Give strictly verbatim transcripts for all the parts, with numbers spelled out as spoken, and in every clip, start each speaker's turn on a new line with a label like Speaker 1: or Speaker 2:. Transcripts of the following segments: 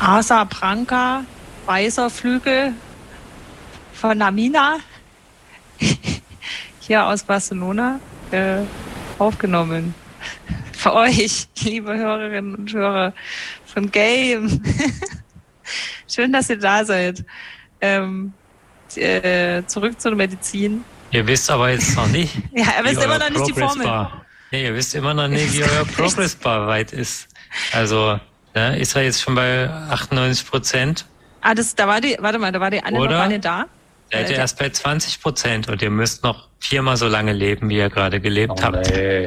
Speaker 1: Asa Branca, weißer Flügel von Namina, hier aus Barcelona, äh, aufgenommen. Für euch, liebe Hörerinnen und Hörer von Game. Schön, dass ihr da seid. Ähm, äh, zurück zur Medizin.
Speaker 2: Ihr wisst aber jetzt noch nicht.
Speaker 1: Ja, ihr wisst immer noch nicht die Formel.
Speaker 2: Bar. Ja, ihr wisst immer noch nicht, wie euer Progress Bar weit ist. Also, ne, ist er jetzt schon bei achtundneunzig Prozent?
Speaker 1: Ah, das, da war die, warte mal, da war die Anne noch gar nicht da.
Speaker 2: Seid ihr erst bei zwanzig Prozent und ihr müsst noch viermal so lange leben, wie ihr gerade gelebt
Speaker 3: Oh,
Speaker 2: habt.
Speaker 3: nee.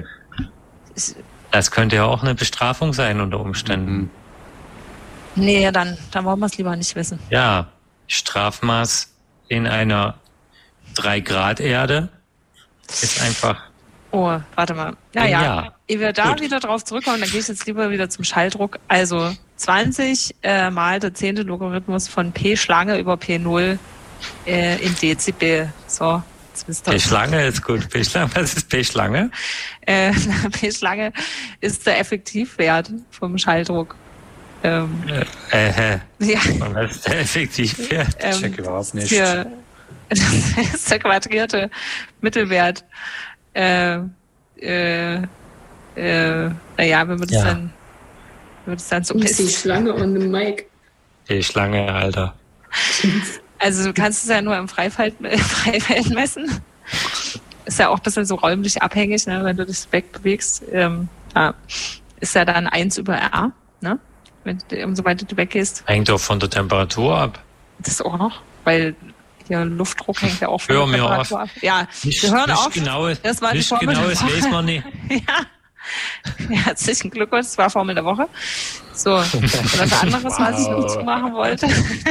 Speaker 2: Das könnte ja auch eine Bestrafung sein unter Umständen.
Speaker 1: Nee, dann, dann wollen wir es lieber nicht wissen.
Speaker 2: Ja, Strafmaß in einer drei Grad Erde ist einfach...
Speaker 1: Oh, warte mal. Naja,
Speaker 2: ja.
Speaker 1: Ehe wir da
Speaker 2: Gut.
Speaker 1: wieder drauf zurückkommen, dann gehe ich jetzt lieber wieder zum Schalldruck. Also zwanzig äh, mal der zehnte Logarithmus von P Schlange über P null äh, in Dezibel. So, jetzt wisst ihr.
Speaker 2: P Schlange ist gut. P Schlange, was ist P Schlange?
Speaker 1: Äh, P Schlange ist der Effektivwert vom Schalldruck. Ähm,
Speaker 2: Äh, äh,
Speaker 1: ja.
Speaker 2: und was ist der Effektivwert?
Speaker 1: Ähm,
Speaker 3: Check überhaupt nicht.
Speaker 1: Für, das ist der quadrierte Mittelwert. Äh, äh, äh, naja, wenn wir das
Speaker 2: Ja.
Speaker 1: dann, wenn wir das dann so
Speaker 4: Und die
Speaker 1: messen.
Speaker 4: Schlange und dem Mike.
Speaker 2: P Schlange, Alter.
Speaker 1: Also du kannst es ja nur im Freifeld, äh, Freifeld messen. Ist ja auch ein bisschen so räumlich abhängig, ne, wenn du dich wegbewegst. Ähm, ja, ist ja dann eins über R, ne? Wenn du, umso weiter du weggehst.
Speaker 2: Hängt doch von der Temperatur ab.
Speaker 1: Das auch noch, weil hier Luftdruck hängt ja auch von
Speaker 2: Hör
Speaker 1: der
Speaker 2: mir
Speaker 1: Temperatur
Speaker 2: auf.
Speaker 1: ab. Ja,
Speaker 2: Nicht,
Speaker 1: wir hören
Speaker 2: nicht
Speaker 1: auf.
Speaker 2: Genaues,
Speaker 1: Das war die
Speaker 2: nicht
Speaker 1: Formel der
Speaker 2: genaues
Speaker 1: Woche.
Speaker 2: weiß man nicht.
Speaker 1: Ja. Herzlichen Glückwunsch, das war Formel der Woche. So, und was anderes, was ich noch zumachen wollte.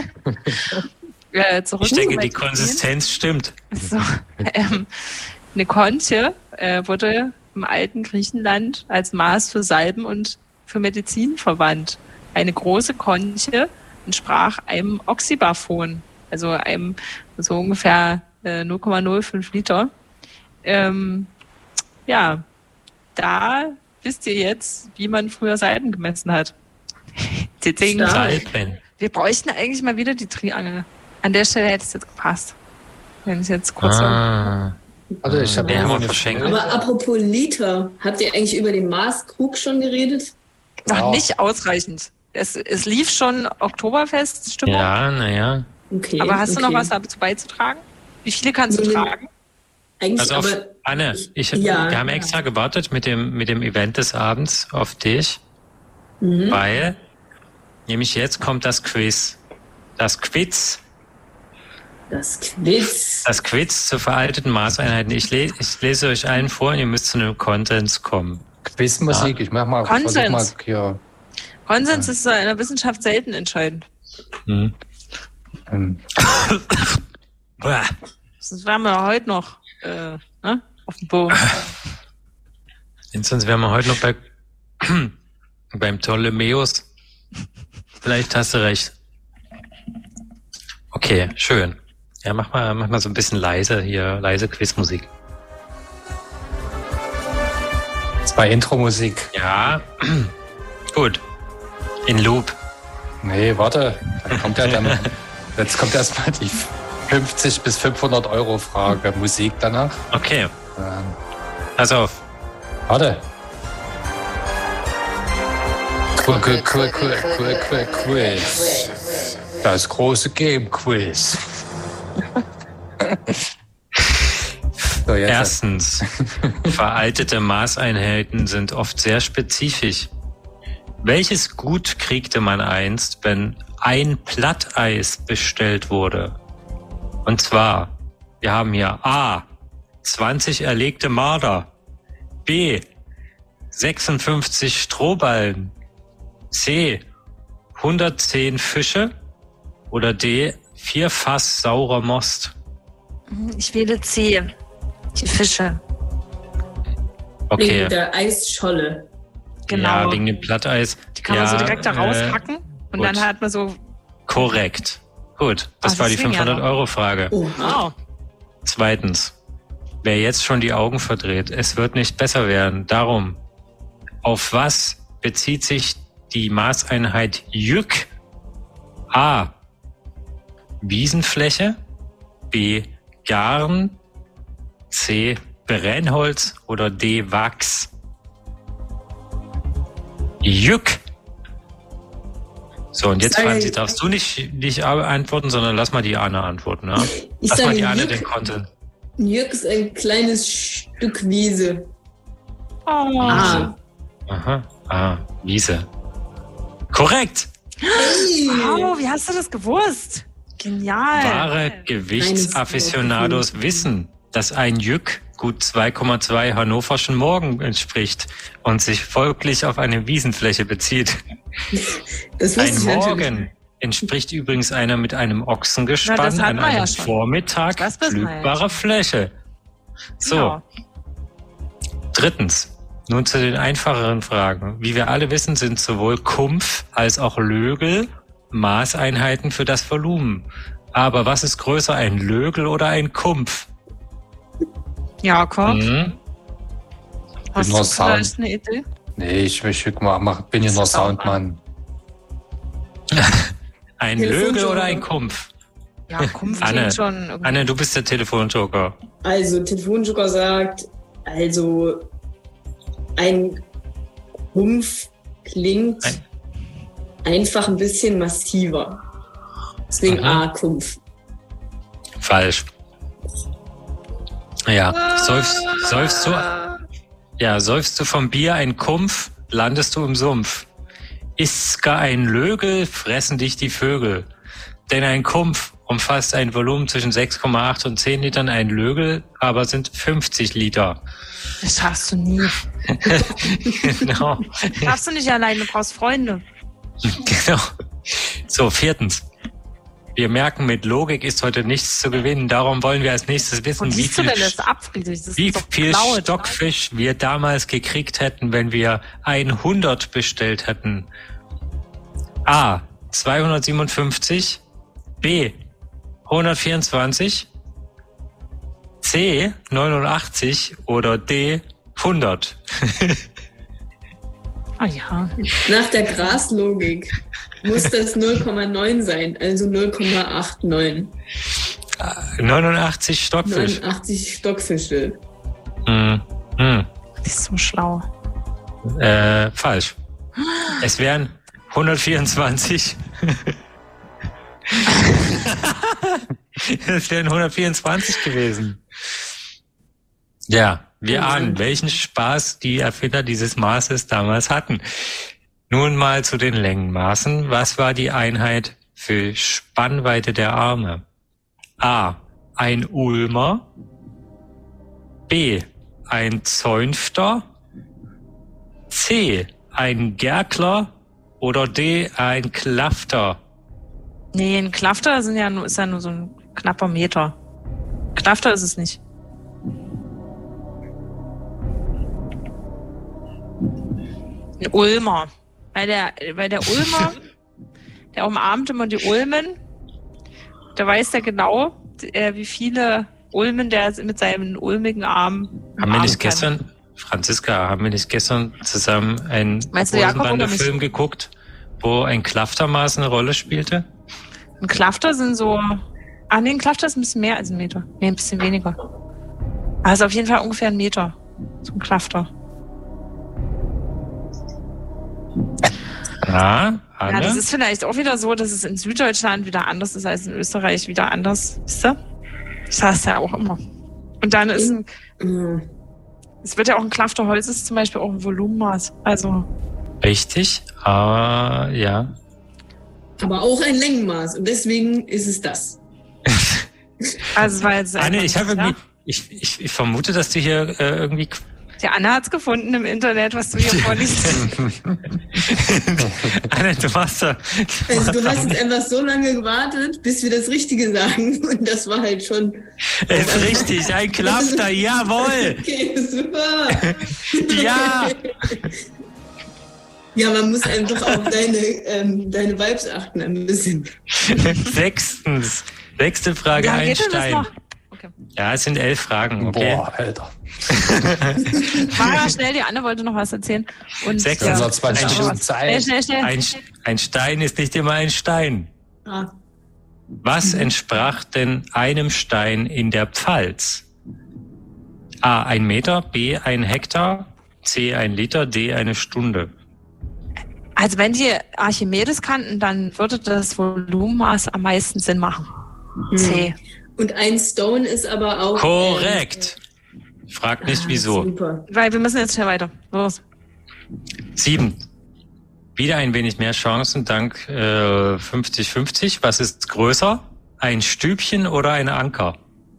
Speaker 1: äh, zurück
Speaker 2: Ich denke,
Speaker 1: zum
Speaker 2: die
Speaker 1: Medizin.
Speaker 2: Konsistenz stimmt.
Speaker 1: So, ähm, eine Konche äh, wurde im alten Griechenland als Maß für Salben und für Medizin verwandt. Eine große Konche entsprach einem Oxybaphon, also einem so ungefähr äh, null Komma null fünf Liter. Ähm, ja, da wisst ihr jetzt, wie man früher Salben gemessen hat. Deswegen,
Speaker 4: Stark.
Speaker 2: Salben.
Speaker 1: wir bräuchten eigentlich mal wieder die Triangel. An der Stelle hätte es jetzt gepasst. Wenn ich jetzt kurz
Speaker 2: Ah.
Speaker 3: Also ich habe
Speaker 2: Den haben wir
Speaker 3: eine
Speaker 2: verschenkt.
Speaker 3: Frage.
Speaker 4: Aber apropos Liter, habt ihr eigentlich über den Maßkrug schon geredet?
Speaker 1: noch
Speaker 3: Ja.
Speaker 1: nicht ausreichend. Es, es lief schon Oktoberfest-Stimmung.
Speaker 2: Ja, naja.
Speaker 4: Okay.
Speaker 1: Aber hast du
Speaker 4: okay.
Speaker 1: noch was dazu beizutragen? Wie viele kannst du
Speaker 4: Nee.
Speaker 1: tragen?
Speaker 4: Eigentlich
Speaker 2: Also auf,
Speaker 4: aber.
Speaker 2: Anne, ich,
Speaker 4: Ja.
Speaker 2: wir haben extra gewartet mit dem, mit dem Event des Abends auf dich,
Speaker 4: Mhm.
Speaker 2: weil nämlich jetzt kommt das Quiz. Das Quiz.
Speaker 4: Das Quiz.
Speaker 2: Das Quiz zu veralteten Maßeinheiten. Ich, le ich lese euch allen vor und ihr müsst zu einem Konsens kommen.
Speaker 3: Quizmusik. Ich mach mal,
Speaker 1: Konsens.
Speaker 3: versuch mal hier.
Speaker 1: Konsens ist in der Wissenschaft selten entscheidend.
Speaker 2: Hm.
Speaker 3: Ähm,
Speaker 2: Uah.
Speaker 1: Sonst wären wir heute noch äh, ne? auf dem Boden.
Speaker 2: Sonst wären wir heute noch bei, beim Ptolemäus. Vielleicht hast du recht. Okay, schön. Ja, mach mal, mach mal so ein bisschen leise hier, leise Quizmusik.
Speaker 3: zwei Intro-Musik.
Speaker 2: Ja, gut. In Loop.
Speaker 3: Nee, warte. Da kommt ja dann. Jetzt kommt erstmal die fünfzig bis fünfhundert Euro Frage. Musik danach.
Speaker 2: Okay,
Speaker 3: Ähm,
Speaker 2: pass auf.
Speaker 3: warte. Cool, cool, cool, cool, cool, cool, Quiz. Das große Game Quiz. So, jetzt.
Speaker 2: Erstens, veraltete Maßeinheiten sind oft sehr spezifisch. Welches Gut kriegte man einst, wenn ein Platteis bestellt wurde? Und zwar, wir haben hier A, zwanzig erlegte Marder, B, sechsundfünfzig Strohballen, C, hundertzehn Fische oder D, vier Fass saurer Most.
Speaker 1: Ich wähle C. Die Fische.
Speaker 2: Okay,
Speaker 4: Wegen der Eisscholle.
Speaker 1: Genau.
Speaker 2: ja, wegen dem Platteis.
Speaker 1: Die kann
Speaker 2: ja,
Speaker 1: man so direkt da
Speaker 2: äh,
Speaker 1: raushacken und
Speaker 2: gut.
Speaker 1: dann hat man so.
Speaker 2: Korrekt. Gut, das
Speaker 1: Ah,
Speaker 2: war die
Speaker 1: deswegen ja
Speaker 2: fünfhundert
Speaker 1: noch.
Speaker 2: Euro Frage.
Speaker 4: Oh.
Speaker 1: Wow.
Speaker 2: Zweitens, wer jetzt schon die Augen verdreht, es wird nicht besser werden. Darum, auf was bezieht sich die Maßeinheit Jück A. Wiesenfläche. B. Garn. C. Brennholz. Oder D. Wachs. Jück. So, und jetzt,
Speaker 4: Sage-
Speaker 2: Franzi, darfst du nicht, nicht antworten, sondern lass mal die Anne antworten. Ja?
Speaker 4: Ich
Speaker 2: Lass mal
Speaker 4: sage
Speaker 2: die Anne
Speaker 4: Jück.
Speaker 2: den Content.
Speaker 4: Jück ist ein kleines Stück Wiese.
Speaker 1: Oh.
Speaker 4: Ah.
Speaker 2: Aha, ah, Wiese. Korrekt!
Speaker 4: Hey.
Speaker 1: Wow, wie hast du das gewusst? Genial.
Speaker 2: Wahre Gewichtsafficionados wissen, dass ein Jück gut zwei Komma zwei hannoverschen Morgen entspricht und sich folglich auf eine Wiesenfläche bezieht.
Speaker 4: Das wusste
Speaker 2: Ein
Speaker 4: ich natürlich.
Speaker 2: Morgen entspricht übrigens einer mit einem
Speaker 1: Na, das
Speaker 2: Ochsengespann
Speaker 1: hatten
Speaker 2: an
Speaker 1: wir
Speaker 2: einem
Speaker 1: ja schon.
Speaker 2: Vormittag
Speaker 1: Das wissen wir ja
Speaker 2: pflügbare Fläche. So,
Speaker 1: Genau.
Speaker 2: drittens. Nun zu den einfacheren Fragen. Wie wir alle wissen, sind sowohl Kumpf als auch Lögel Maßeinheiten für das Volumen. Aber was ist größer, ein Lögel oder ein Kumpf?
Speaker 1: Jakob,
Speaker 2: Hm?
Speaker 1: hast
Speaker 3: nur
Speaker 1: du
Speaker 3: Sound.
Speaker 1: vielleicht eine Idee?
Speaker 3: Nee, ich, ich mach, mach, bin hier nur Soundmann.
Speaker 2: Ein
Speaker 4: Telefonjoker.
Speaker 2: Lögel oder ein Kumpf?
Speaker 1: Ja, Kumpf
Speaker 2: Anne,
Speaker 1: klingt schon irgendwie.
Speaker 2: Anne, du bist der Telefonjoker.
Speaker 4: Also, Telefonjoker sagt, also ein Rumpf klingt
Speaker 2: Ein-
Speaker 4: einfach ein bisschen massiver. Deswegen
Speaker 2: Mhm.
Speaker 4: A, Kumpf.
Speaker 2: Falsch. Ja, seufst, seufst du, ja, seufst du vom Bier ein Kumpf, landest du im Sumpf. Ist's gar ein Lögel, fressen dich die Vögel. Denn ein Kumpf umfasst ein Volumen zwischen sechs Komma acht und zehn Litern, ein Lögel aber sind fünfzig Liter.
Speaker 1: Das schaffst du nie.
Speaker 2: Genau.
Speaker 1: Schaffst du nicht alleine, du brauchst Freunde.
Speaker 2: Genau. So, viertens. Wir merken, mit Logik ist heute nichts zu gewinnen. Darum wollen wir als nächstes wissen,
Speaker 1: Und
Speaker 2: wie
Speaker 1: siehst du
Speaker 2: viel,
Speaker 1: denn das ab, Friedrich? Das
Speaker 2: wie
Speaker 1: ist doch
Speaker 2: viel
Speaker 1: geklaut.
Speaker 2: Stockfisch wir damals gekriegt hätten, wenn wir hundert bestellt hätten. A. zweihundertsiebenundfünfzig. B. hundertvierundzwanzig. C. neunundachtzig. Oder D. hundert.
Speaker 1: Ah ja.
Speaker 4: Nach der Graslogik muss das null Komma neun sein, also null Komma neunundachtzig.
Speaker 2: neunundachtzig Stockfisch.
Speaker 4: neunundachtzig Stockfische.
Speaker 2: Hm. Hm.
Speaker 1: Die ist so schlau.
Speaker 2: Äh, falsch. Es wären hundertvierundzwanzig. Es wären hundertvierundzwanzig gewesen. Ja, wir
Speaker 4: Oh Mann.
Speaker 2: ahnen, welchen Spaß die Erfinder dieses Maßes damals hatten. Nun mal zu den Längenmaßen. Was war die Einheit für Spannweite der Arme? A. Ein Ulmer. B. Ein Zäunfter. C. Ein Gerkler. Oder D. Ein Klafter.
Speaker 1: Nee, ein Klafter sind ja nur, ist ja nur so ein knapper Meter. Klafter ist es nicht. Ein Ulmer. Weil der, weil der Ulmer, der umarmt immer die Ulmen. Da weiß der genau, äh, wie viele Ulmen der mit seinem ulmigen Arm
Speaker 2: Haben wir
Speaker 1: umarmen
Speaker 2: nicht
Speaker 1: kann.
Speaker 2: gestern, Franziska, haben wir nicht gestern zusammen einen
Speaker 1: Meinst du Jakob oder
Speaker 2: Hosenbande-Film geguckt, wo ein Klaftermaß eine Rolle spielte?
Speaker 1: Ein Klafter sind so. Ah, nee, ein Klafter ist ein bisschen mehr als ein Meter. Nee, ein bisschen weniger. Also auf jeden Fall ungefähr ein Meter. So ein Klafter.
Speaker 2: Na, Anne?
Speaker 1: Ja, das ist vielleicht auch wieder so, dass es in Süddeutschland wieder anders ist als in Österreich wieder anders. Wisst ihr? Das heißt ja auch immer. Und dann ist ein,
Speaker 4: Ja.
Speaker 1: es wird ja auch ein Klafter Holz ist zum Beispiel auch ein Volumenmaß. Also,
Speaker 2: Richtig, aber ja.
Speaker 4: Aber auch ein Längenmaß und deswegen ist es das.
Speaker 1: also weil es
Speaker 2: Anne, ich habe
Speaker 1: ja,
Speaker 2: irgendwie, ich, ich, ich vermute, dass du hier äh, irgendwie,
Speaker 1: die Anne hat's gefunden im Internet, was du hier vorliest.
Speaker 2: Anne, du machst da,
Speaker 4: Also du hast jetzt einfach so lange gewartet, bis wir das Richtige sagen und das war halt schon...
Speaker 2: ist richtig, ein Klafter, jawohl,
Speaker 4: Okay, super.
Speaker 2: ja.
Speaker 4: Ja, man muss einfach auf deine, ähm, deine Vibes achten ein bisschen.
Speaker 2: Sechstens, sechste Frage,
Speaker 1: Ja, geht denn das
Speaker 2: Einstein.
Speaker 1: noch? Okay.
Speaker 2: Ja, es sind elf Fragen, okay.
Speaker 3: Boah, Alter.
Speaker 1: Mara, schnell, die Anne wollte noch was erzählen. Und
Speaker 2: Sechs-
Speaker 1: ja.
Speaker 3: Unser zwanzig
Speaker 2: Ein
Speaker 3: Minuten
Speaker 1: Schnell,
Speaker 3: Zeit.
Speaker 1: schnell, schnell.
Speaker 2: Ein, ein Stein ist nicht immer ein Stein.
Speaker 4: Ah.
Speaker 2: Was entsprach denn einem Stein in der Pfalz? A, ein Meter, B, ein Hektar, C, ein Liter, D, eine Stunde.
Speaker 1: Also wenn die Archimedes kannten, dann würde das Volumenmaß am meisten Sinn machen.
Speaker 4: Hm.
Speaker 1: C.
Speaker 4: Und ein Stone ist aber auch...
Speaker 2: Korrekt. Frag nicht,
Speaker 4: Ah,
Speaker 2: wieso.
Speaker 4: Super.
Speaker 1: Weil wir müssen jetzt schnell weiter. Los.
Speaker 2: Sieben. Wieder ein wenig mehr Chancen dank äh, fünfzig fünfzig. Was ist größer? Ein Stübchen oder ein Anker?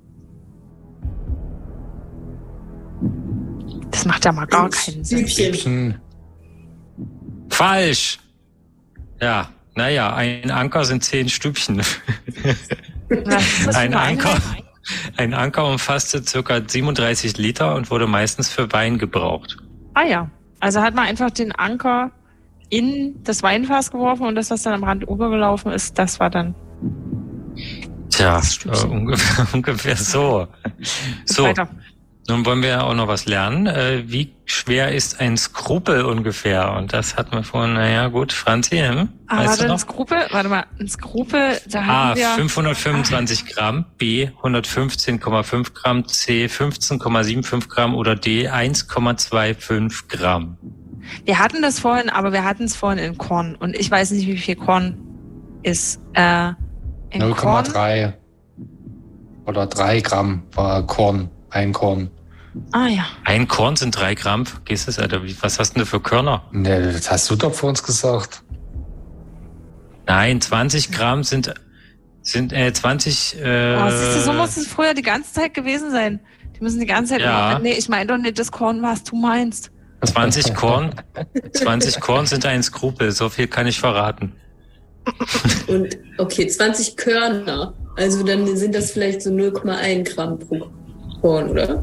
Speaker 1: Das macht ja mal gar
Speaker 4: Ein
Speaker 1: keinen Sinn.
Speaker 4: Stübchen.
Speaker 3: Stübchen.
Speaker 2: Falsch. Ja, naja, ein Anker sind zehn Stübchen.
Speaker 1: Was ist das für
Speaker 2: Ein
Speaker 1: eine
Speaker 2: Anker,
Speaker 1: Einheit?
Speaker 2: ein Anker umfasste ca. siebenunddreißig Liter und wurde meistens für Wein gebraucht.
Speaker 1: Ah ja. Also hat man einfach den Anker in das Weinfass geworfen und das, was dann am Rand übergelaufen ist, das war dann...
Speaker 2: Tja,
Speaker 1: Das
Speaker 2: äh,
Speaker 1: Stübchen.
Speaker 2: ungefähr, ungefähr so. So,
Speaker 1: Weiter.
Speaker 2: nun wollen wir auch noch was lernen. Äh, wie schwer ist ein Skrupel ungefähr? Und das hat man vorhin, naja gut, Franzi, hm?
Speaker 1: Aber
Speaker 2: Weißt du
Speaker 1: ein
Speaker 2: noch?
Speaker 1: Skrupel, warte mal, ein Skrupel, da
Speaker 2: A,
Speaker 1: hatten wir...
Speaker 2: fünfhundertfünfundzwanzig Gramm, B, hundertfünfzehn Komma fünf Gramm, C, fünfzehn Komma fünfundsiebzig Gramm oder D, eins Komma fünfundzwanzig Gramm.
Speaker 1: Wir hatten das vorhin, aber wir hatten es vorhin in Korn. Und ich weiß nicht, wie viel Korn ist. Äh, in
Speaker 3: null Komma
Speaker 1: Korn.
Speaker 3: drei oder drei Gramm war Korn, ein Korn.
Speaker 1: Ah ja.
Speaker 2: Ein Korn sind drei Gramm. Gehst du, Alter? Wie- Was hast du denn für Körner?
Speaker 3: Ne, das hast du doch vor uns gesagt.
Speaker 2: Nein, zwanzig Gramm sind, sind äh, zwanzig, äh,
Speaker 1: Oh, siehst du, so muss es früher die ganze Zeit gewesen sein. Die müssen die ganze Zeit
Speaker 2: Ja.
Speaker 1: immer, nee, ich meine doch nicht das Korn, was du meinst.
Speaker 2: zwanzig Korn, zwanzig Korn sind ein Skrupel. So viel kann ich verraten.
Speaker 4: Und okay, zwanzig Körner. Also dann sind das vielleicht so null Komma eins Gramm pro Korn, oder?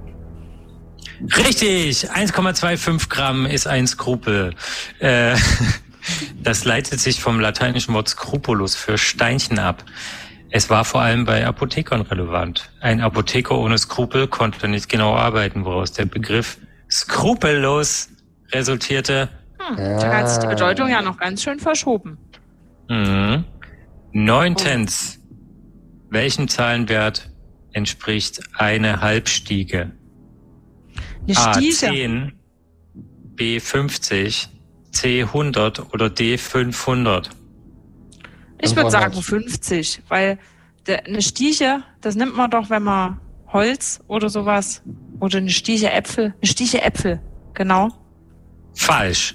Speaker 2: Richtig, eins Komma fünfundzwanzig Gramm ist ein Skrupel. Äh, das leitet sich vom lateinischen Wort scrupulus für Steinchen ab. Es war vor allem bei Apothekern relevant. Ein Apotheker ohne Skrupel konnte nicht genau arbeiten, woraus der Begriff skrupellos resultierte.
Speaker 1: Hm, da hat sich die Bedeutung ja noch ganz schön verschoben.
Speaker 2: Mhm. Neuntens. Welchem Zahlenwert entspricht eine Halbstiege?
Speaker 1: Eine
Speaker 2: A
Speaker 1: Stiege.
Speaker 2: zehn, B fünfzig, C hundert oder D fünfhundert.
Speaker 1: Ich würde sagen
Speaker 3: fünfhundert.
Speaker 1: fünfzig, weil der, eine Stieche, das nimmt man doch, wenn man Holz oder sowas, oder eine Stieche Äpfel, eine Stieche Äpfel, genau.
Speaker 2: Falsch.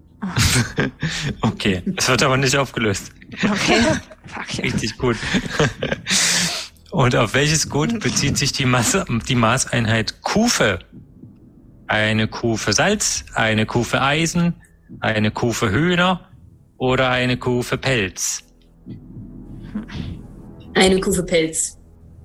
Speaker 2: Okay, das wird aber nicht aufgelöst.
Speaker 1: Okay. Fuck ja.
Speaker 2: Richtig gut. Und auf welches Gut bezieht sich die Masse, die Maßeinheit Kufe? Eine Kuh für Salz, eine Kuh für Eisen, eine Kuh für Hühner oder eine Kuh für Pelz?
Speaker 4: Eine Kuh für Pelz.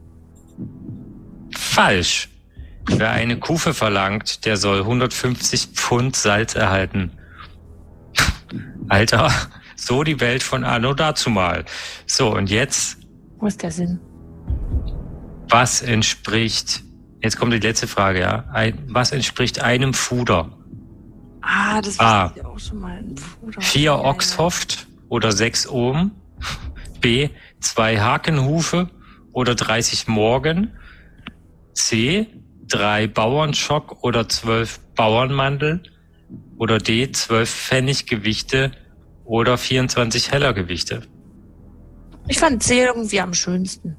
Speaker 2: Falsch. Wer eine Kufe verlangt, der soll hundertfünfzig Pfund Salz erhalten. Alter, so die Welt von anno dazumal. So, und jetzt,
Speaker 1: Wo ist der Sinn?
Speaker 2: was entspricht, jetzt kommt die letzte Frage, ja, ein, was entspricht einem Fuder?
Speaker 1: Ah, das
Speaker 2: A.
Speaker 1: wusste ich auch schon mal. Ein Puder.
Speaker 2: Vier
Speaker 1: Ja, ja.
Speaker 2: Ochshoft oder sechs Ohm? B. Zwei Hakenhufe oder dreißig Morgen? C. Drei Bauernschock oder zwölf Bauernmandel? Oder D. Zwölf Pfenniggewichte oder vierundzwanzig Hellergewichte?
Speaker 1: Ich fand C irgendwie am schönsten.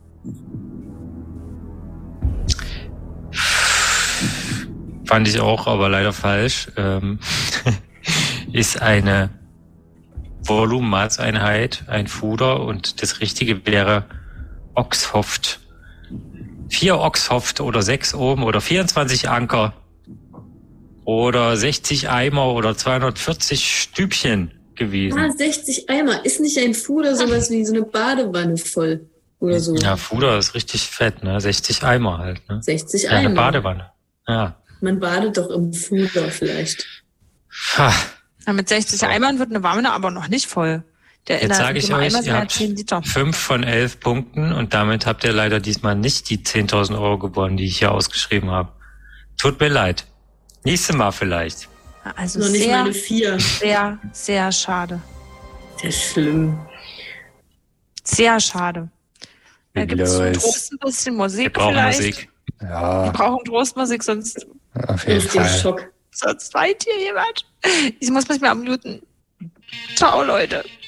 Speaker 2: Fand ich auch, aber leider falsch. Ähm, ist eine Volumenmaßeinheit, ein Fuder und das Richtige wäre Ochshoft. Vier Ochshoft oder sechs Ohm oder vierundzwanzig Anker oder sechzig Eimer oder zweihundertvierzig Stübchen gewesen.
Speaker 4: Ah, sechzig Eimer. Ist nicht ein Fuder sowas wie so eine Badewanne voll? Oder so?
Speaker 2: Ja, Fuder ist richtig fett, ne? sechzig Eimer halt, ne?
Speaker 4: sechzig
Speaker 2: Ja, eine
Speaker 4: Eimer.
Speaker 2: Badewanne. Ja.
Speaker 4: Man badet doch im Fuder vielleicht.
Speaker 2: Ha.
Speaker 1: Ja, mit sechzig
Speaker 2: So.
Speaker 1: Eimern wird eine Wanne aber noch nicht voll. Der
Speaker 2: Jetzt
Speaker 1: innerhalb
Speaker 2: sage ich
Speaker 1: von einem
Speaker 2: euch,
Speaker 1: Eimer sind
Speaker 2: ihr
Speaker 1: ja
Speaker 2: habt
Speaker 1: zehn Liter.
Speaker 2: fünf von elf Punkten und damit habt ihr leider diesmal nicht die zehntausend Euro gewonnen, die ich hier ausgeschrieben habe. Tut mir leid. Nächstes Mal vielleicht.
Speaker 1: Also
Speaker 4: Noch nicht mal
Speaker 1: sehr,
Speaker 4: eine vier.
Speaker 1: sehr, sehr schade.
Speaker 4: Sehr schlimm.
Speaker 1: Sehr schade. Da gibt es
Speaker 3: Los.
Speaker 1: Trost ein bisschen Musik
Speaker 2: Wir brauchen
Speaker 1: vielleicht.
Speaker 2: Musik.
Speaker 3: Ja,
Speaker 1: Wir brauchen Trostmusik, sonst,
Speaker 3: auf jeden
Speaker 4: Aus dem
Speaker 3: Fall.
Speaker 4: Schock.
Speaker 1: sonst weint hier jemand. Ich muss mich mal amuten. Ciao, Leute.